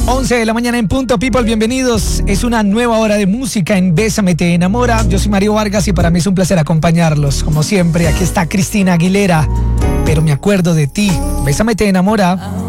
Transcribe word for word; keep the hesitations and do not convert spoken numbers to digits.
once de la mañana en punto, people, bienvenidos. Es una nueva hora de música en Bésame Te Enamora. Yo soy Mario Vargas y para mí es un placer acompañarlos. Como siempre, aquí está Cristina Aguilera, pero me acuerdo de ti. Bésame Te Enamora.